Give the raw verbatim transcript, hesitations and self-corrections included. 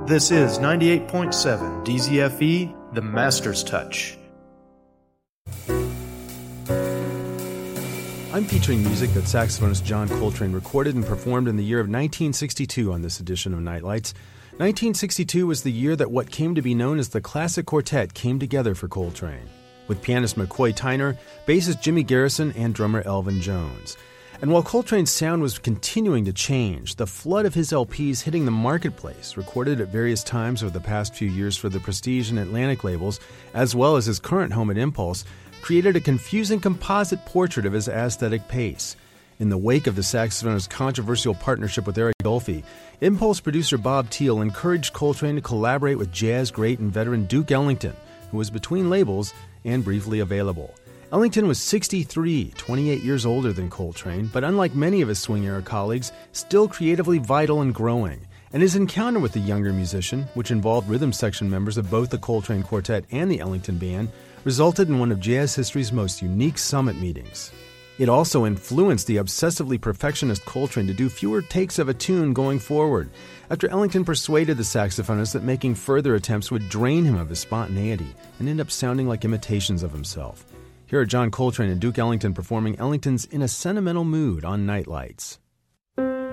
This is ninety-eight point seven D Z F E, The Master's Touch. I'm featuring music that saxophonist John Coltrane recorded and performed in the year of nineteen sixty-two on this edition of Nightlights. nineteen sixty-two was the year that what came to be known as the Classic Quartet came together for Coltrane, with pianist McCoy Tyner, bassist Jimmy Garrison, and drummer Elvin Jones. And while Coltrane's sound was continuing to change, the flood of his L Ps hitting the marketplace, recorded at various times over the past few years for the Prestige and Atlantic labels, as well as his current home at Impulse, created a confusing composite portrait of his aesthetic pace. In the wake of the saxophonist's controversial partnership with Eric Dolphy, Impulse producer Bob Thiel encouraged Coltrane to collaborate with jazz great and veteran Duke Ellington, who was between labels and briefly available. Ellington was sixty-three, twenty-eight years older than Coltrane, but unlike many of his swing-era colleagues, still creatively vital and growing. And his encounter with the younger musician, which involved rhythm section members of both the Coltrane Quartet and the Ellington Band, resulted in one of jazz history's most unique summit meetings. It also influenced the obsessively perfectionist Coltrane to do fewer takes of a tune going forward, after Ellington persuaded the saxophonist that making further attempts would drain him of his spontaneity and end up sounding like imitations of himself. Here are John Coltrane and Duke Ellington performing Ellington's In a Sentimental Mood on Nightlights.